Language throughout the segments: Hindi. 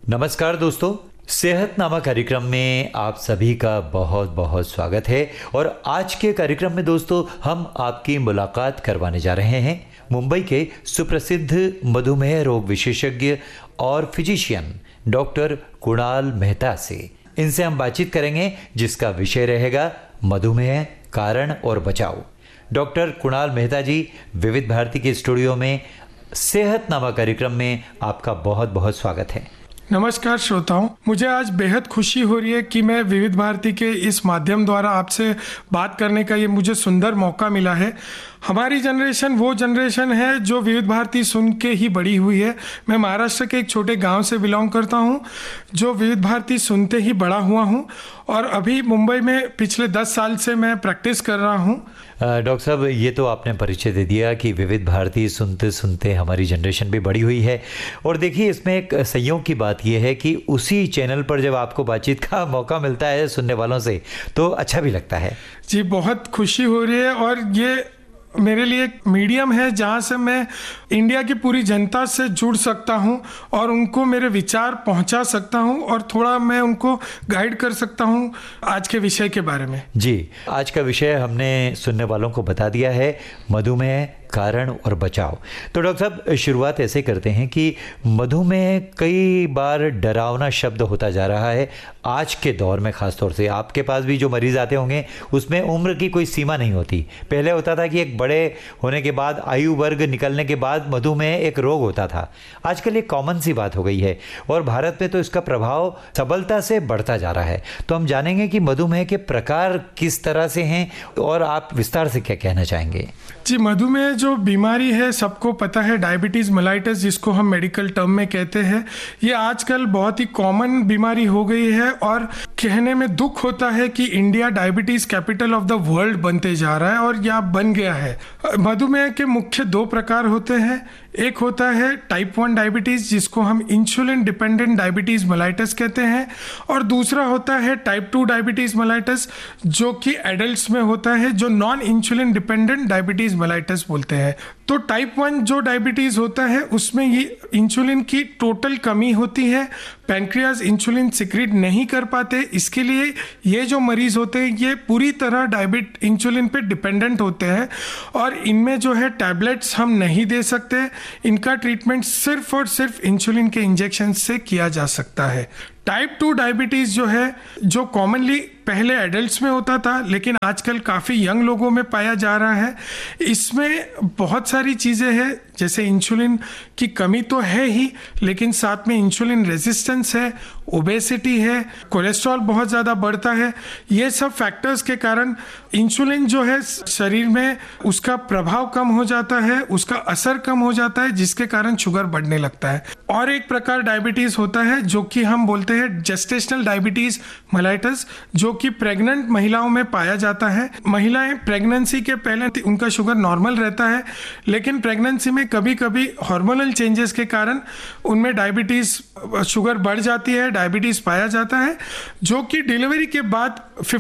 नमस्कार दोस्तों, सेहतनामा कार्यक्रम में आप सभी का बहुत बहुत स्वागत है। और आज के कार्यक्रम में दोस्तों हम आपकी मुलाकात करवाने जा रहे हैं मुंबई के सुप्रसिद्ध मधुमेह रोग विशेषज्ञ और फिजिशियन डॉक्टर कुणाल मेहता से। इनसे हम बातचीत करेंगे जिसका विषय रहेगा मधुमेह, कारण और बचाव। डॉक्टर कुणाल मेहता जी, विविध भारती के स्टूडियो में सेहतनामा कार्यक्रम में आपका बहुत बहुत स्वागत है। नमस्कार श्रोताओं, मुझे आज बेहद खुशी हो रही है कि मैं विविध भारती के इस माध्यम द्वारा आपसे बात करने का ये मुझे सुंदर मौका मिला है। हमारी जनरेशन वो जनरेशन है जो विविध भारती सुन के ही बड़ी हुई है। मैं महाराष्ट्र के एक छोटे गांव से बिलोंग करता हूं, जो विविध भारती सुनते ही बड़ा हुआ हूं और अभी मुंबई में पिछले 10 साल से मैं प्रैक्टिस कर रहा हूं। डॉक्टर साहब, ये तो आपने परिचय दे दिया कि विविध भारती सुनते सुनते हमारी जनरेशन भी बड़ी हुई है। और देखिए, इसमें एक संयोग की बात यह है कि उसी चैनल पर जब आपको बातचीत का मौका मिलता है सुनने वालों से, तो अच्छा भी लगता है। जी, बहुत खुशी हो रही है और ये मेरे लिए एक मीडियम है जहाँ से मैं इंडिया की पूरी जनता से जुड़ सकता हूँ और उनको मेरे विचार पहुँचा सकता हूँ और थोड़ा मैं उनको गाइड कर सकता हूँ आज के विषय के बारे में। जी, आज का विषय हमने सुनने वालों को बता दिया है, मधुमेह, कारण और बचाव। तो डॉक्टर साहब, शुरुआत ऐसे करते हैं कि मधुमेह कई बार डरावना शब्द होता जा रहा है आज के दौर में। ख़ास तौर से आपके पास भी जो मरीज़ आते होंगे उसमें उम्र की कोई सीमा नहीं होती। पहले होता था कि एक बड़े होने के बाद, आयु वर्ग निकलने के बाद मधुमेह एक रोग होता था। आजकल एक कॉमन सी बात हो गई है और भारत में तो इसका प्रभाव सबलता से बढ़ता जा रहा है। तो हम जानेंगे कि मधुमेह के प्रकार किस तरह से हैं और आप विस्तार से क्या कहना चाहेंगे। जी, मधुमेह जो बीमारी है सबको पता है, डायबिटीज़ मेलाइटस जिसको हम मेडिकल टर्म में कहते हैं, ये आजकल बहुत ही कॉमन बीमारी हो गई है और कहने में दुख होता है कि India diabetes capital of the world बनते जा रहा है और यह बन गया है। मधुमेह के मुख्य 2 प्रकार होते हैं। एक होता है टाइप 1 डायबिटीज़ जिसको हम इंसुलिन डिपेंडेंट डायबिटीज़ मेलाइटस कहते हैं, और दूसरा होता है टाइप 2 डायबिटीज़ मेलाइटस जो कि एडल्ट्स में होता है, जो non insulin dependent diabetes mellitus बोलते हैं। तो टाइप 1 जो डायबिटीज़ होता है उसमें ये इंसुलिन की टोटल कमी होती है, पैंक्रियाज इंसुलिन सिक्रीट नहीं कर पाते। इसके लिए ये जो मरीज होते हैं ये पूरी तरह इंसुलिन पे डिपेंडेंट होते हैं और इनमें जो है टैबलेट्स हम नहीं दे सकते। इनका ट्रीटमेंट सिर्फ और सिर्फ इंसुलिन के इंजेक्शन से किया जा सकता है। टाइप 2 डायबिटीज़ जो है, जो कॉमनली पहले एडल्ट्स में होता था लेकिन आजकल काफ़ी यंग लोगों में पाया जा रहा है। इसमें बहुत सारी चीज़ें हैं, जैसे इंसुलिन की कमी तो है ही, लेकिन साथ में इंसुलिन रेजिस्टेंस है, ओबेसिटी है, कोलेस्ट्रॉल बहुत ज़्यादा बढ़ता है। ये सब फैक्टर्स के कारण इंसुलिन जो है शरीर में उसका प्रभाव कम हो जाता है, उसका असर कम हो जाता है, जिसके कारण शुगर बढ़ने लगता है। और एक प्रकार डायबिटीज़ होता है जो कि हम बोलते हैं जेस्टेशनल डायबिटीज़ मेलाइटस, जो कि प्रेग्नेंट महिलाओं में पाया जाता है। महिलाएं प्रेगनेंसी के पहले उनका शुगर नॉर्मल रहता है, लेकिन प्रेगनेंसी में कभी कभी हार्मोनल चेंजेस के कारण उनमें डायबिटीज़ शुगर बढ़ जाती है, डायबिटीज़ पाया जाता है, जो कि डिलीवरी के बाद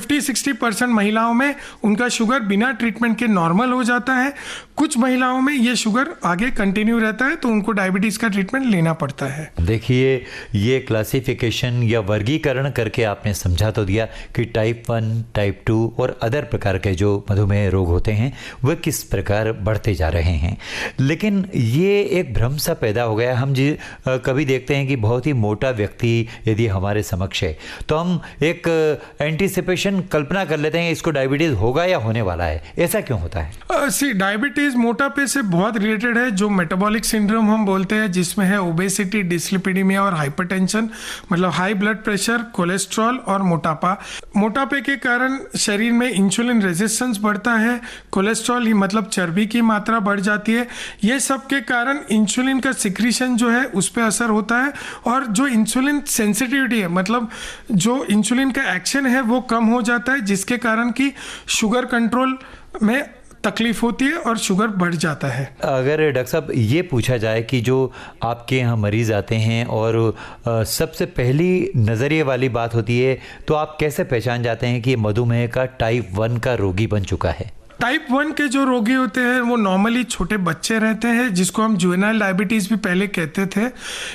50-60% महिलाओं में उनका शुगर बिना ट्रीटमेंट के नॉर्मल हो जाता है। कुछ महिलाओं में ये शुगर आगे कंटिन्यू रहता है तो उनको डायबिटीज़ का ट्रीटमेंट लेना पड़ता है। देखिए, ये क्लासिफिकेशन या वर्गीकरण करके आपने समझा तो दिया कि टाइप 1, टाइप 2 और अदर प्रकार के जो मधुमेह रोग होते हैं वह किस प्रकार बढ़ते जा रहे हैं। लेकिन ये एक भ्रम सा पैदा हो गया। हम कभी देखते हैं कि बहुत ही मोटा व्यक्ति यदि हमारे समक्ष है तो हम एक एंटीसिपेशन कल्पना कर लेते हैं इसको डायबिटीज़ होगा या होने वाला है। ऐसा क्यों होता है? डायबिटीज़ मोटापे से बहुत रिलेटेड है। जो मेटाबॉलिक सिंड्रोम हम बोलते हैं, जिसमें है ओबेसिटी, डिस्लिपिडीमिया और हाइपरटेंशन, मतलब हाई ब्लड प्रेशर, कोलेस्ट्रॉल और मोटापा। मोटापे के कारण शरीर में इंसुलिन रेजिस्टेंस बढ़ता है, कोलेस्ट्रॉल ही मतलब चर्बी की मात्रा बढ़ जाती है। ये सब के कारण इंसुलिन का सिक्रीशन जो है उस पर असर होता है और जो इंसुलिन सेंसिटिविटी है, मतलब जो इंसुलिन का एक्शन है वो कम हो जाता है, जिसके कारण कि शुगर कंट्रोल में तकलीफ होती है और शुगर बढ़ जाता है। अगर डॉक्टर साहब ये पूछा जाए कि जो आपके यहाँ मरीज आते हैं और सबसे पहली नज़रिए वाली बात होती है, तो आप कैसे पहचान जाते हैं कि मधुमेह का टाइप 1 का रोगी बन चुका है? टाइप 1 के जो रोगी होते हैं वो नॉर्मली छोटे बच्चे रहते हैं, जिसको हम जुवेनाइल डायबिटीज़ भी पहले कहते थे।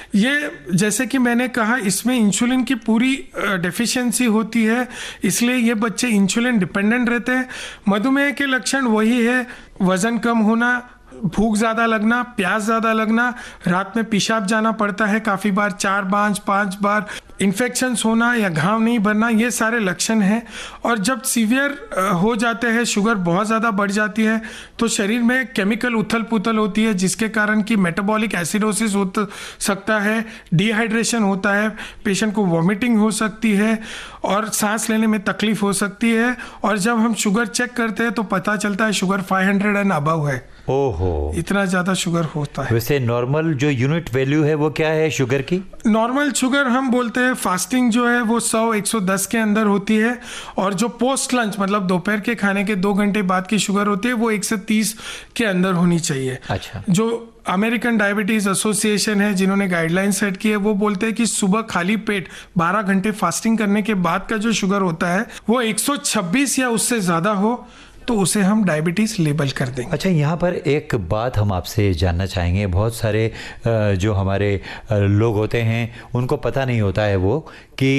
ये जैसे कि मैंने कहा, इसमें इंसुलिन की पूरी डेफिशिएंसी होती है, इसलिए ये बच्चे इंसुलिन डिपेंडेंट रहते हैं। मधुमेह के लक्षण वही है, वज़न कम होना, भूख ज़्यादा लगना, प्यास ज़्यादा लगना, रात में पेशाब जाना पड़ता है काफ़ी बार, 4-5 बार, इन्फेक्शंस होना या घाव नहीं भरना, ये सारे लक्षण हैं। और जब सीवियर हो जाते हैं, शुगर बहुत ज़्यादा बढ़ जाती है, तो शरीर में केमिकल उथल पुथल होती है, जिसके कारण कि मेटाबॉलिक एसिडोसिस हो सकता है, डिहाइड्रेशन होता है, पेशेंट को वॉमिटिंग हो सकती है और सांस लेने में तकलीफ हो सकती है। और जब हम शुगर चेक करते हैं तो पता चलता है शुगर 500 एंड अबव है। ओहो, इतना ज़्यादा शुगर होता है। वैसे नॉर्मल जो यूनिट वैल्यू है वो क्या है शुगर की? नॉर्मल शुगर हम बोलते हैं, फास्टिंग जो है वो 100-110 के अंदर होती है, और जो पोस्ट लंच मतलब दोपहर के खाने के 2 घंटे बाद की शुगर होती है वो 130 के अंदर होनी चाहिए। अच्छा। जो अमेरिकन डायबिटीज एसोसिएशन है, जिन्होंने गाइडलाइन सेट की है, वो बोलते हैं कि सुबह खाली पेट 12 घंटे फास्टिंग करने के बाद का जो शुगर होता है वो 126 या उससे ज़्यादा हो तो उसे हम डायबिटीज़ लेबल कर देंगे। अच्छा, यहाँ पर एक बात हम आपसे जानना चाहेंगे। बहुत सारे जो हमारे लोग होते हैं उनको पता नहीं होता है वो कि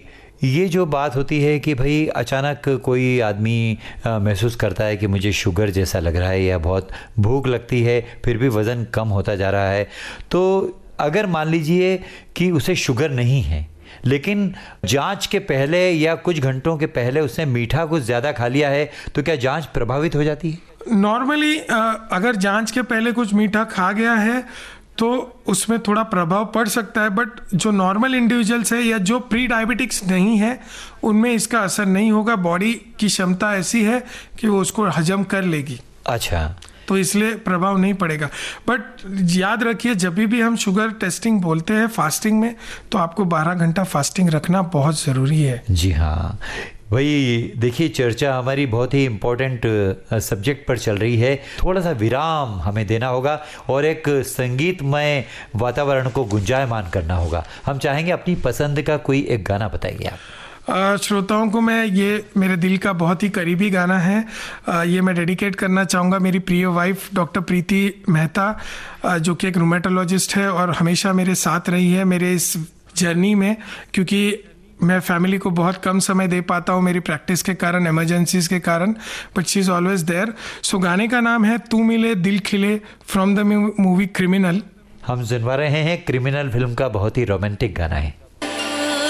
ये जो बात होती है कि भाई अचानक कोई आदमी महसूस करता है कि मुझे शुगर जैसा लग रहा है या बहुत भूख लगती है, फिर भी वज़न कम होता जा रहा है, तो अगर मान लीजिए कि उसे शुगर नहीं है, लेकिन जांच के पहले या कुछ घंटों के पहले उसने मीठा कुछ ज़्यादा खा लिया है, तो क्या जांच प्रभावित हो जाती है? नॉर्मली अगर जांच के पहले कुछ मीठा खा गया है तो उसमें थोड़ा प्रभाव पड़ सकता है, बट जो नॉर्मल इंडिविजुअल्स है या जो प्री डायबिटिक्स नहीं है उनमें इसका असर नहीं होगा। बॉडी की क्षमता ऐसी है कि वो उसको हजम कर लेगी। अच्छा, तो इसलिए प्रभाव नहीं पड़ेगा। बट याद रखिए, जब भी हम शुगर टेस्टिंग बोलते हैं फास्टिंग में, तो आपको 12 घंटा फास्टिंग रखना बहुत ज़रूरी है। जी हाँ भाई, देखिए चर्चा हमारी बहुत ही इम्पोर्टेंट सब्जेक्ट पर चल रही है। थोड़ा सा विराम हमें देना होगा और एक संगीतमय वातावरण को गुंजायमान करना होगा। हम चाहेंगे अपनी पसंद का कोई एक गाना बताइए आप। श्रोताओं को मैं, ये मेरे दिल का बहुत ही करीबी गाना है, ये मैं डेडिकेट करना चाहूँगा मेरी प्रिय वाइफ डॉक्टर प्रीति मेहता, जो कि एक रूमेटोलॉजिस्ट है और हमेशा मेरे साथ रही है मेरे इस जर्नी में, क्योंकि मैं फैमिली को बहुत कम समय दे पाता हूँ मेरी प्रैक्टिस के कारण, इमरजेंसीज के कारण, but she is always there. सो गाने का नाम है तू मिले दिल खिले, फ्रॉम द मूवी क्रिमिनल। हम सुनवा रहे हैं क्रिमिनल फिल्म का बहुत ही रोमांटिक गाना है।